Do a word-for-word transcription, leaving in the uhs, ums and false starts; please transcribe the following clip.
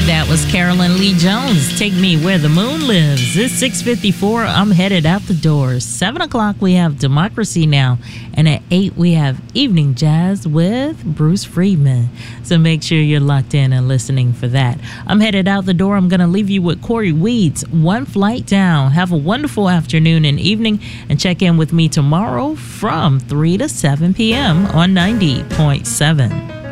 That was Carolyn Lee Jones. Take Me Where the Moon Lives. It's six fifty-four. I'm headed out the door. seven o'clock, we have Democracy Now! And at eight, we have Evening Jazz with Bruce Friedman. So make sure you're locked in and listening for that. I'm headed out the door. I'm going to leave you with Corey Weeds, One Flight Down. Have a wonderful afternoon and evening, and check in with me tomorrow from three to seven p.m. on ninety point seven.